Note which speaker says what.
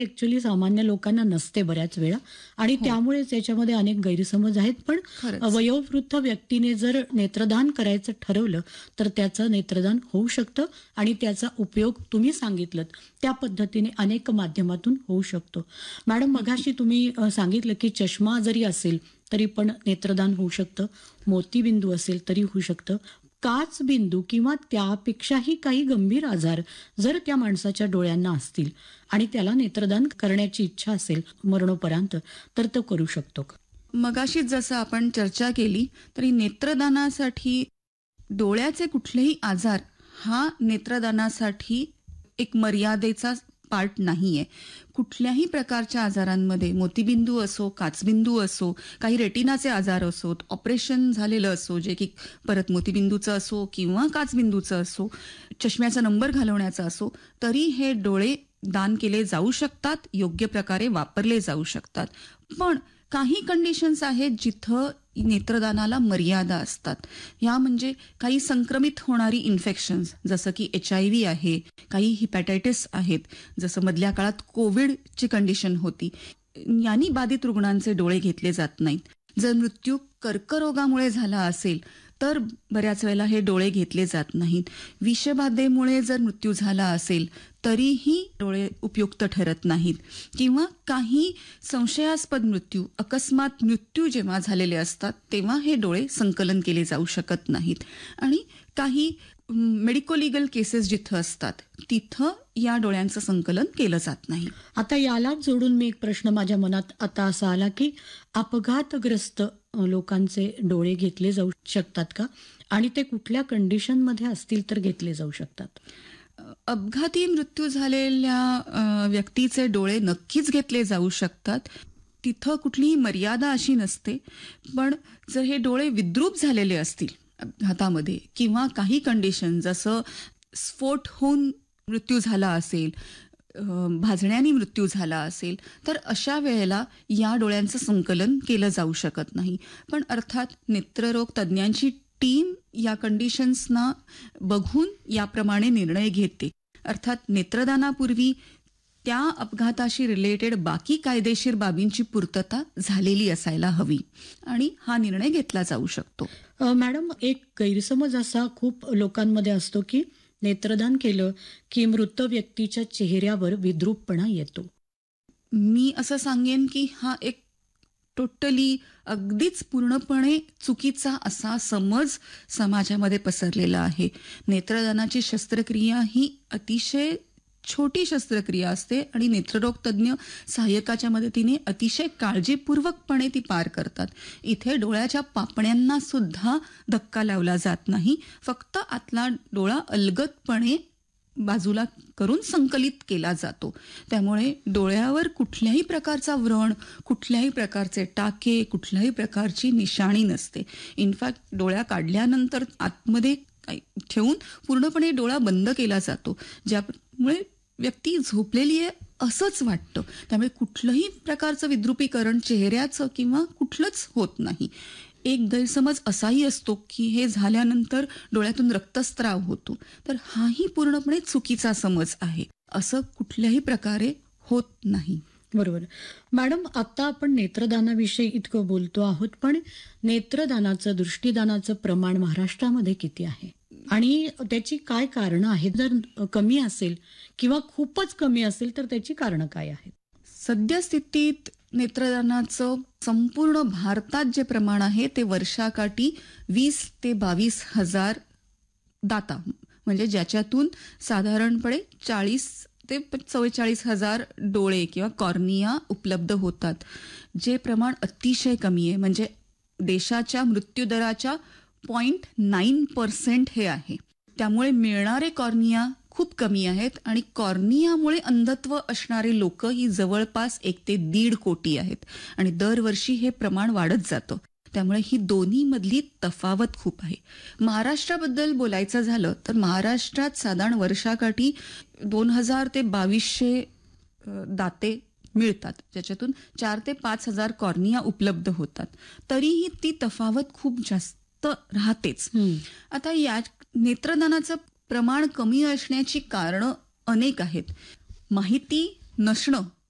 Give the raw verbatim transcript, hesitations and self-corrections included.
Speaker 1: Actually सामान्य लोकांना नसते बऱ्याच वेळा आणि
Speaker 2: हो.
Speaker 1: त्यामुळेच याच्यामध्ये अनेक गैरसमज आहेत. पण
Speaker 2: खरंच.
Speaker 1: वयोवृद्ध व्यक्तीने जर नेत्रदान करायचं ठरवलं तर त्याचं नेत्रदान होऊ शकतं आणि त्याचा उपयोग तुम्ही सांगितलंत त्या पद्धतीने अनेक माध्यमातून होऊ शकतो. मॅडम, मघाशी तुम्ही अ, सांगितलं की चष्मा जरी असेल तरी पण नेत्रदान होऊ शकतं, मोतीबिंदू असेल तरी होऊ शकतं. काच बिंदू किंवा त्यापेक्षाही काही गंभीर आजार जर त्या माणसाच्या डोळ्यांना असतील आणि त्याला नेत्रदान करण्याची इच्छा असेल मरणोपरांत, तर तो करू शकतो का?
Speaker 2: मगाशीच जसं आपण चर्चा केली तरी नेत्रदानासाठी डोळ्याचे कुठलेही आजार हा नेत्रदानासाठी एक मर्यादेचा पार्ट नाहीये. कुठल्याही प्रकारच्या आजारांमध्ये मोतीबिंदू असो, काचबिंदू असो, काही रेटिनाचे आजार असोत, ऑपरेशन झालेलं असो जे की परत मोतीबिंदूचं असो किंवा काचबिंदूचं असो, चष्म्याचा नंबर घालवण्याचा असो, तरी हे डोळे दान केले जाऊ शकतात, योग्य प्रकारे वापरले जाऊ शकतात. पण काही कंडिशन्स आहेत जिथं नेत्रदानाला मर्यादा असतात. या म्हणजे काही संक्रमित होणारी इन्फेक्शन्स जसं की एच आय व्ही आहे, काही हिपॅटायटिस आहेत, जसं मधल्या काळात कोविडची कंडिशन होती. यांनी बाधित रुग्णांचे डोळे घेतले जात नाहीत. जर मृत्यू कर्करोगामुळे झाला असेल तर बऱ्याच वेळेला हे डोळे घेतले जात नाहीत. विषबाधेमुळे जर मृत्यू झाला असेल तरीही डोळे उपयुक्त ठरत नाहीत. किंवा काही संशयास्पद मृत्यू, अकस्मात मृत्यू जेव्हा झालेले असतात तेव्हा हे डोळे संकलन केले जाऊ शकत नाहीत. आणि काही मेडिको लिगल केसेस जिथं असतात तिथं या डोळ्यांचं संकलन केलं जात नाही.
Speaker 1: आता यालाच जोडून मी एक प्रश्न माझ्या मनात आता असा आला की अपघातग्रस्त अ, लोकांचे डोळे घेतले जाऊ शकतात का आणि ते कुठल्या कंडिशनमध्ये असतील तर घेतले जाऊ शकतात?
Speaker 2: अपघाती मृत्यू झालेल्या अ, व्यक्तीचे डोळे नक्कीच घेतले जाऊ शकतात. तिथं कुठलीही मर्यादा अशी नसते. पण जर हे डोळे विद्रूप झालेले असतील अपघातामध्ये किंवा काही कंडिशन जसं स्फोट होऊन मृत्यू झाला असेल, अ, भाजण्याने मृत्यू झाला असेल, तर अशा वेळेला या डोळ्यांचं संकलन केलं जाऊ शकत नाही. पण अर्थात नेत्ररोग तज्ज्ञांची टीम या कंडिशन्सना बघून याप्रमाणे निर्णय घेते. अर्थात नेत्रदानापूर्वी त्या अपघाताशी रिलेटेड बाकी कायदेशीर बाबींची पूर्तता झालेली असायला हवी आणि हा निर्णय घेतला जाऊ शकतो.
Speaker 1: अ, मॅडम, एक गैरसमज असा खूप लोकांमध्ये असतो की नेत्रदान केलं की मृत व्यक्तीच्या चेहऱ्यावर विद्रूपपणा येतो.
Speaker 2: मी असं सांगेन की हा एक टोटली अगदीच पूर्णपणे चुकीचा असा समज समाजामध्ये पसरलेला आहे. नेत्रदानाची शस्त्रक्रिया ही अतिशय छोटी शस्त्रक्रिया असते आणि नेत्ररोग तज्ज्ञ सहाय्यकाच्या मदतीने अतिशय काळजीपूर्वकपणे ती पार करतात. इथे डोळ्याच्या पापण्यांना सुद्धा धक्का लावला जात नाही. फक्त आतला डोळा अलगदपणे बाजूला करून संकलित केला जातो. त्यामुळे डोळ्यावर कुठल्याही प्रकारचा व्रण, कुठल्याही प्रकारचे टाके, कुठल्याही प्रकारची निशाणी नसते. इनफॅक्ट डोळ्या काढल्यानंतर आतमध्ये ठेवून पूर्णपणे डोळा बंद केला जातो, ज्यामुळे व्यक्ती झोपलेली आहे असंच वाटतं. त्यामुळे कुठलंही प्रकारचं विद्रुपीकरण चेहऱ्याचं किंवा कुठलंच होत नाही. एक गैरसमज असाही असतो की हे झाल्यानंतर डोळ्यातून रक्तस्राव होतो, तर हाही पूर्णपणे चुकीचा समज आहे. असं कुठल्याही प्रकारे होत नाही.
Speaker 1: बरोबर. मॅडम, आता आपण नेत्रदानाविषयी इतकं बोलतो आहोत, पण नेत्रदानाचं, दृष्टीदानाचं प्रमाण महाराष्ट्रामध्ये किती आहे आणि त्याची काय कारणं आहेत? जर कमी असेल किंवा खूपच कमी असेल तर त्याची कारणं काय आहेत?
Speaker 2: सद्यस्थितीत नेत्रदानाचं संपूर्ण भारतात जे प्रमाण आहे ते वर्षाकाठी वीस ते बावीस हजार दाता, म्हणजे ज्याच्यातून साधारणपणे चाळीस ते चव्वेचाळीस हजार डोळे किंवा कॉर्निया उपलब्ध होतात. जे प्रमाण अतिशय कमी आहे. म्हणजे देशाच्या मृत्यूदराच्या पॉईंट नाईन पर्सेंट हे आहे. त्यामुळे मिळणारे कॉर्निया खूप कमी आहेत आणि कॉर्नियामुळे अंधत्व असणारे लोक ही जवळपास एक ते दीड कोटी आहेत आणि दरवर्षी हे प्रमाण वाढत जातं. त्यामुळे ही दोन्ही मधली तफावत खूप आहे. महाराष्ट्राबद्दल बोलायचं झालं तर महाराष्ट्रात साधारण वर्षाकाठी दोन हजार ते बावीसशे दाते मिळतात, ज्याच्यातून चार ते पाच हजार कॉर्निया उपलब्ध होतात. तरीही ती तफावत खूप जास्त राहतेच. आता या नेत्रदानाचं प्रमाण कमी असण्याची कारणं अनेक आहेत. माहिती नसणं